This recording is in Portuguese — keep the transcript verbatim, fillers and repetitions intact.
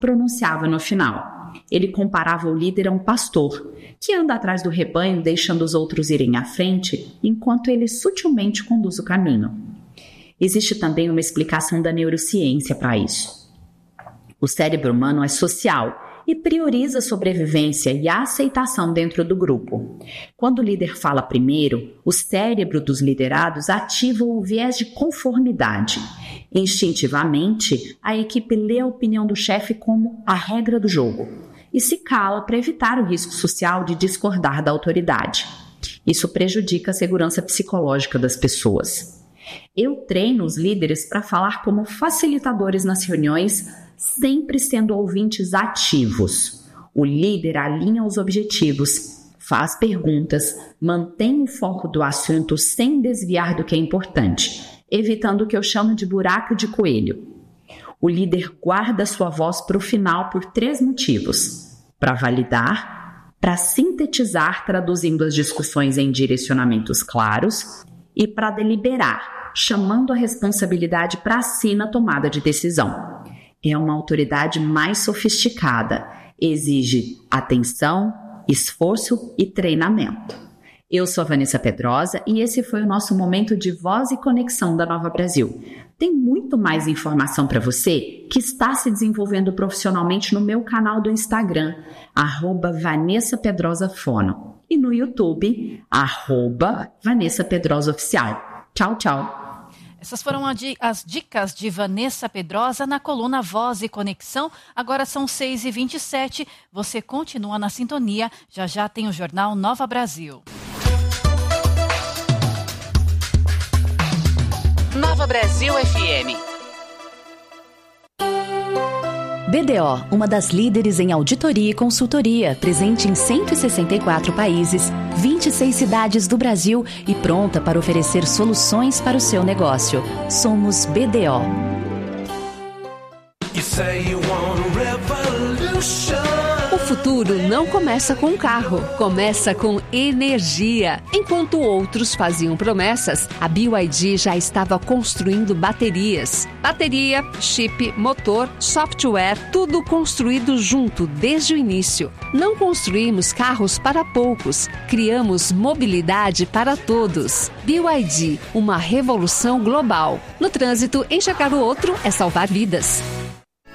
pronunciava no final. Ele comparava o líder a um pastor, que anda atrás do rebanho deixando os outros irem à frente, enquanto ele sutilmente conduz o caminho. Existe também uma explicação da neurociência para isso. O cérebro humano é social e prioriza a sobrevivência e a aceitação dentro do grupo. Quando o líder fala primeiro, o cérebro dos liderados ativa o viés de conformidade. Instintivamente, a equipe lê a opinião do chefe como a regra do jogo e se cala para evitar o risco social de discordar da autoridade. Isso prejudica a segurança psicológica das pessoas. Eu treino os líderes para falar como facilitadores nas reuniões, sempre sendo ouvintes ativos. O líder alinha os objetivos, faz perguntas, mantém o foco do assunto sem desviar do que é importante, evitando o que eu chamo de buraco de coelho. O líder guarda sua voz para o final por três motivos: para validar, para sintetizar, traduzindo as discussões em direcionamentos claros, e para deliberar, chamando a responsabilidade para si na tomada de decisão. É uma autoridade mais sofisticada, exige atenção, esforço e treinamento. Eu sou a Vanessa Pedrosa e esse foi o nosso momento de voz e conexão da Nova Brasil. Tem muito mais informação para você que está se desenvolvendo profissionalmente no meu canal do Instagram, arroba Vanessa Pedrosa Fono, e no YouTube, arroba Vanessa Pedrosa Oficial. Tchau, tchau. Essas foram as dicas de Vanessa Pedrosa na coluna Voz e Conexão. Agora são seis e vinte e sete. Você continua na sintonia. Já já tem o Jornal Nova Brasil. Nova Brasil F M. B D O, uma das líderes em auditoria e consultoria, presente em cento e sessenta e quatro países, vinte e seis cidades do Brasil e pronta para oferecer soluções para o seu negócio. Somos B D O. O futuro não começa com carro, começa com energia. Enquanto outros faziam promessas, a B Y D já estava construindo baterias. Bateria, chip, motor, software, tudo construído junto desde o início. Não construímos carros para poucos, criamos mobilidade para todos. B Y D, uma revolução global. No trânsito, enxergar o outro é salvar vidas.